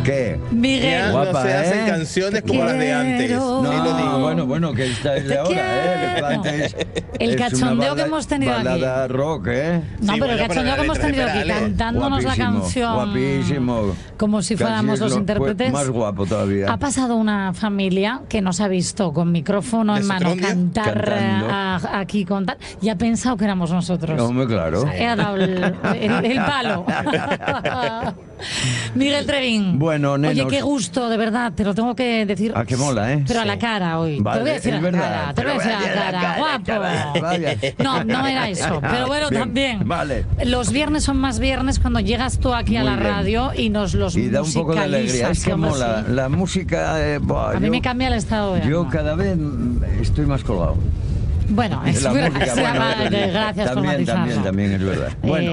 ¿Qué? Miguel. Ya Guapa, no se hacen ¿eh? canciones Te como las de antes. quiero. Sí lo digo. Bueno, que esta es de Te ahora, quiero. Antes El es una cachondeo que hemos tenido aquí. balada rock, ¿eh? No, Sí, pero el bueno, cachondeo pero que hemos la letra tenido de aquí Perales. cantándonos la Guapísimo, canción. guapísimo. Como si Casi fuéramos es los lo- intérpretes. Más guapo todavía. Ha pasado una familia que nos ha visto con micrófono en ¿De mano Sotrondia? cantar Cantando. aquí con tal y ha pensado que éramos nosotros. Hombre, claro. Ha dado el palo. Miguel Trevín. Bueno, nenos. Oye, qué gusto, de verdad, te lo tengo que decir. Ah, qué mola, ¿eh? Pero a la cara hoy. Vale, te lo voy a decir es a la verdad. cara. Te lo voy a decir a la cara. Guapo. chaval, vaya. No, no era eso. Pero bueno, Bien, también. vale. Los viernes son más viernes cuando llegas tú aquí a Muy la bien. radio y nos los Y da un poco de alegría. musicalizas, Es que hombre, mola. sí. La música. Buah, A mí yo- me cambia el estado de Yo ánimo. cada vez estoy más colgado. Bueno, es La verdad. música, Sí, bueno, vale, gracias por también, matizarlo. también es verdad. Bueno,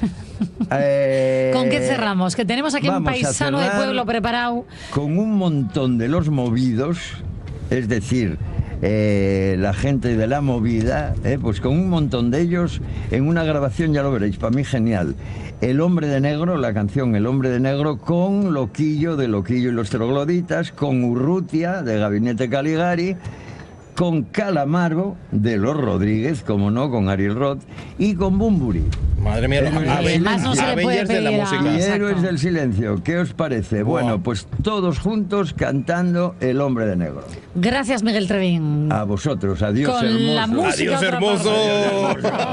¿Con qué cerramos? Que tenemos aquí un vamos a paisano de cerrar pueblo preparado. con un montón de los movidos, es decir, la gente de la movida, pues con un montón de ellos en una grabación, ya lo veréis, para mí genial. El Hombre de Negro, la canción El Hombre de Negro, con Loquillo de Loquillo y los Trogloditas, con Urrutia de Gabinete Caligari, con Calamaro de Los Rodríguez, como no, con Ariel Roth, y con Bumburi. Madre mía, los Más no se le puede Avengers de la pedir a- música. Y Exacto. Héroes del Silencio, ¿qué os parece? Buah. Bueno, pues todos juntos cantando El Hombre de Negro. Gracias, Miguel Trevín. A vosotros, adiós, Con la hermosos. música Adiós, otra parte. hermoso.